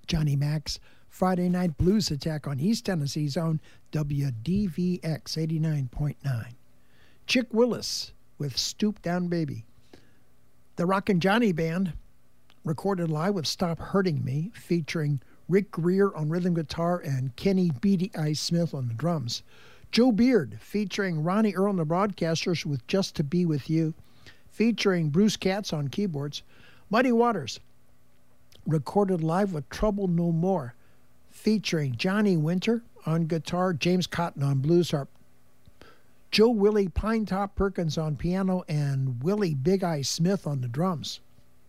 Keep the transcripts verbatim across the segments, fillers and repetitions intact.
Johnny Mac's Friday Night Blues Attack on East Tennessee's own W D V X eighty-nine point nine. Chick Willis with Stoop Down Baby. The Rockin' Johnny Band recorded live with Stop Hurting Me, featuring Rick Greer on rhythm guitar and Kenny Beady Eye Smith on the drums. Joe Beard featuring Ronnie Earl and the Broadcasters with Just to Be With You, featuring Bruce Katz on keyboards. Muddy Waters recorded live with Trouble No More, featuring Johnny Winter on guitar, James Cotton on blues harp, Joe Willie Pinetop Perkins on piano, and Willie Big Eye Smith on the drums.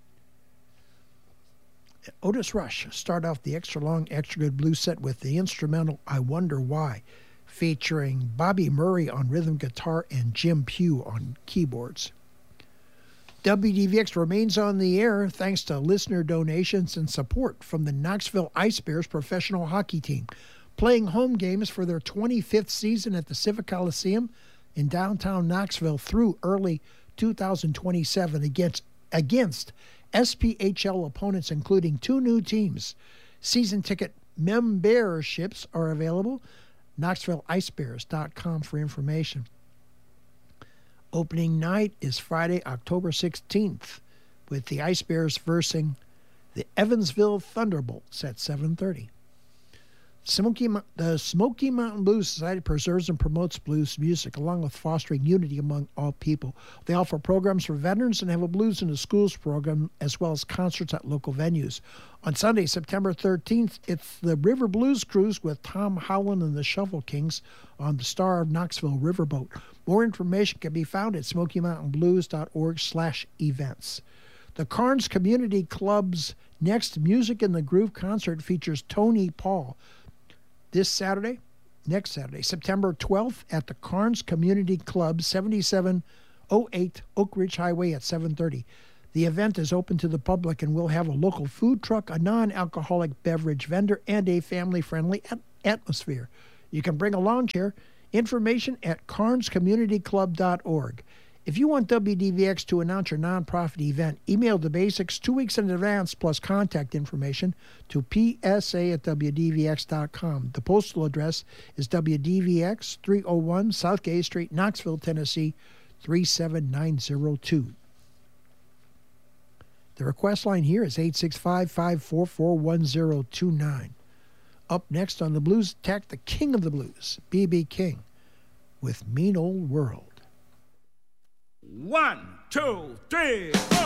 Otis Rush started off the extra long, extra good blues set with the instrumental I Wonder Why, featuring Bobby Murray on rhythm guitar and Jim Pugh on keyboards. W D V X remains on the air thanks to listener donations and support from the Knoxville Ice Bears professional hockey team, playing home games for their twenty-fifth season at the Civic Coliseum in downtown Knoxville through early two thousand twenty-seven against, against S P H L opponents, including two new teams. Season ticket memberships are available. Knoxville Ice Bears dot com for information. Opening night is Friday, October sixteenth, with the Ice Bears versing the Evansville Thunderbolts at seven thirty. Smoky, the Smoky Mountain Blues Society preserves and promotes blues music, along with fostering unity among all people. They offer programs for veterans and have a Blues in the Schools program, as well as concerts at local venues. On Sunday, September thirteenth, it's the River Blues Cruise with Tom Howland and the Shovel Kings on the Star of Knoxville Riverboat. More information can be found at smoky mountain blues dot org slash events. The Carnes Community Club's next Music in the Groove concert features Tony Paul this Saturday, next Saturday, September twelfth at the Carnes Community Club, seventy-seven oh eight Oak Ridge Highway at seven thirty. The event is open to the public and will have a local food truck, a non-alcoholic beverage vendor, and a family-friendly at- atmosphere. You can bring a lawn chair. Information at carnes community club dot org. If you want W D V X to announce your nonprofit event, email the basics two weeks in advance plus contact information to p s a at w d v x dot com. The postal address is W D V X, three oh one South Gay Street, Knoxville, Tennessee, three seven nine zero two. The request line here is eight six five, five four four, one zero two nine. Up next on the Blues Attack, the king of the blues, B B King, with Mean Old World. One, two, three, four.